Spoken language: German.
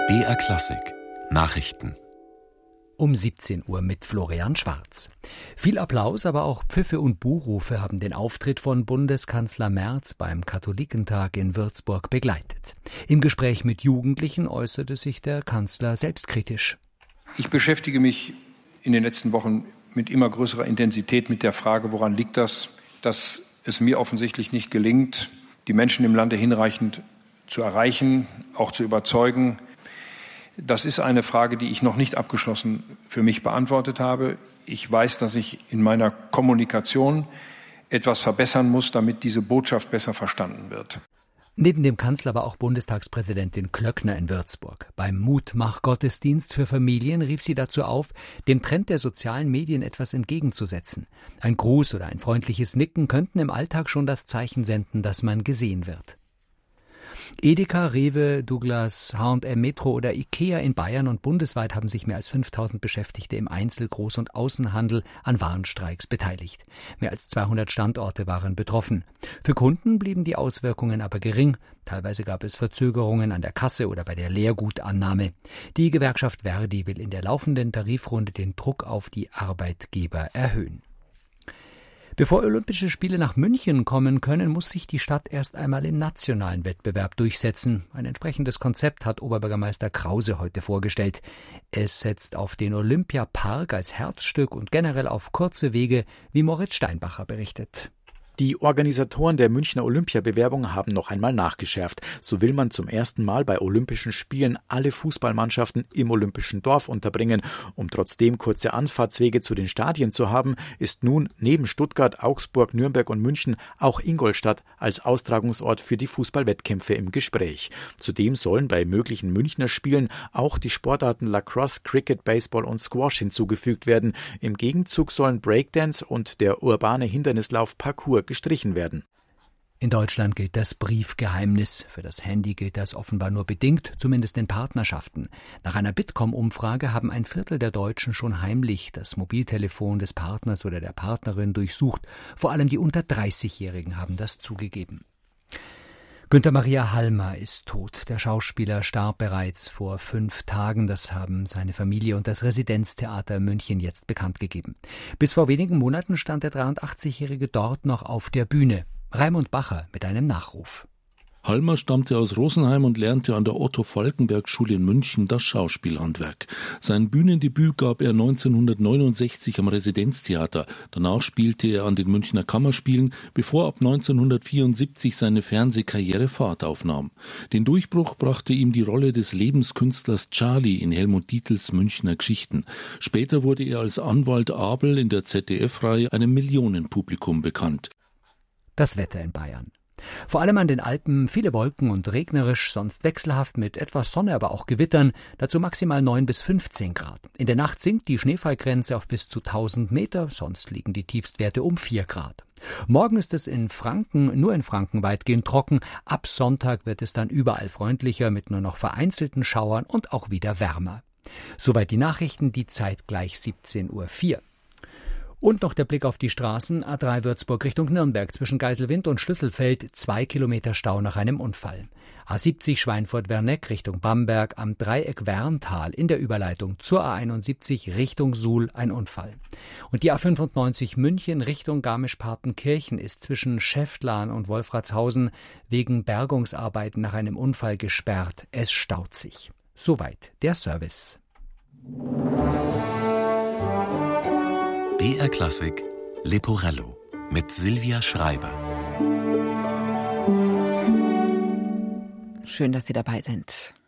BR Klassik Nachrichten um 17 Uhr mit Florian Schwarz. Viel Applaus, aber auch Pfiffe und Buhrufe haben den Auftritt von Bundeskanzler Merz beim Katholikentag in Würzburg begleitet. Im Gespräch mit Jugendlichen äußerte sich der Kanzler selbstkritisch. Ich beschäftige mich in den letzten Wochen mit immer größerer Intensität mit der Frage, woran liegt das, dass es mir offensichtlich nicht gelingt, die Menschen im Lande hinreichend zu erreichen, auch zu überzeugen. Das ist eine Frage, die ich noch nicht abgeschlossen für mich beantwortet habe. Ich weiß, dass ich in meiner Kommunikation etwas verbessern muss, damit diese Botschaft besser verstanden wird. Neben dem Kanzler war auch Bundestagspräsidentin Klöckner in Würzburg. Beim Mutmach-Gottesdienst für Familien rief sie dazu auf, dem Trend der sozialen Medien etwas entgegenzusetzen. Ein Gruß oder ein freundliches Nicken könnten im Alltag schon das Zeichen senden, dass man gesehen wird. Edeka, Rewe, Douglas, H&M, Metro oder Ikea in Bayern und bundesweit haben sich mehr als 5.000 Beschäftigte im Einzel-, Groß- und Außenhandel an Warnstreiks beteiligt. Mehr als 200 Standorte waren betroffen. Für Kunden blieben die Auswirkungen aber gering. Teilweise gab es Verzögerungen an der Kasse oder bei der Leergutannahme. Die Gewerkschaft Verdi will in der laufenden Tarifrunde den Druck auf die Arbeitgeber erhöhen. Bevor Olympische Spiele nach München kommen können, muss sich die Stadt erst einmal im nationalen Wettbewerb durchsetzen. Ein entsprechendes Konzept hat Oberbürgermeister Krause heute vorgestellt. Es setzt auf den Olympiapark als Herzstück und generell auf kurze Wege, wie Moritz Steinbacher berichtet. Die Organisatoren der Münchner Olympiabewerbung haben noch einmal nachgeschärft. So will man zum ersten Mal bei Olympischen Spielen alle Fußballmannschaften im Olympischen Dorf unterbringen. Um trotzdem kurze Anfahrtswege zu den Stadien zu haben, ist nun neben Stuttgart, Augsburg, Nürnberg und München auch Ingolstadt als Austragungsort für die Fußballwettkämpfe im Gespräch. Zudem sollen bei möglichen Münchner Spielen auch die Sportarten Lacrosse, Cricket, Baseball und Squash hinzugefügt werden. Im Gegenzug sollen Breakdance und der urbane Hindernislauf Parkour gestrichen werden. In Deutschland gilt das Briefgeheimnis. Für das Handy gilt das offenbar nur bedingt, zumindest in Partnerschaften. Nach einer Bitkom-Umfrage haben 1/4 der Deutschen schon heimlich das Mobiltelefon des Partners oder der Partnerin durchsucht. Vor allem die unter 30-Jährigen haben das zugegeben. Günther Maria Halmer ist tot. Der Schauspieler starb bereits vor 5 Tagen. Das haben seine Familie und das Residenztheater München jetzt bekannt gegeben. Bis vor wenigen Monaten stand der 83-Jährige dort noch auf der Bühne. Raimund Bacher mit einem Nachruf. Halmer stammte aus Rosenheim und lernte an der Otto-Falckenberg-Schule in München das Schauspielhandwerk. Sein Bühnendebüt gab er 1969 am Residenztheater. Danach spielte er an den Münchner Kammerspielen, bevor ab 1974 seine Fernsehkarriere Fahrt aufnahm. Den Durchbruch brachte ihm die Rolle des Lebenskünstlers Charlie in Helmut Dietls Münchner Geschichten. Später wurde er als Anwalt Abel in der ZDF-Reihe einem Millionenpublikum bekannt. Das Wetter in Bayern. Vor allem an den Alpen viele Wolken und regnerisch, sonst wechselhaft mit etwas Sonne, aber auch Gewittern, dazu maximal 9 bis 15 Grad. In der Nacht sinkt die Schneefallgrenze auf bis zu 1000 Meter, sonst liegen die Tiefstwerte um 4 Grad. Morgen ist es nur in Franken weitgehend trocken. Ab Sonntag wird es dann überall freundlicher mit nur noch vereinzelten Schauern und auch wieder wärmer. Soweit die Nachrichten, die Zeit gleich 17:04 Uhr. Und noch der Blick auf die Straßen. A3 Würzburg Richtung Nürnberg zwischen Geiselwind und Schlüsselfeld 2 Kilometer Stau nach einem Unfall. A70 Schweinfurt-Werneck Richtung Bamberg am Dreieck Werntal in der Überleitung zur A71 Richtung Suhl ein Unfall. Und die A95 München Richtung Garmisch-Partenkirchen ist zwischen Schäftlarn und Wolfratshausen wegen Bergungsarbeiten nach einem Unfall gesperrt. Es staut sich. Soweit der Service. BR Klassik Leporello mit Silvia Schreiber. Schön, dass Sie dabei sind.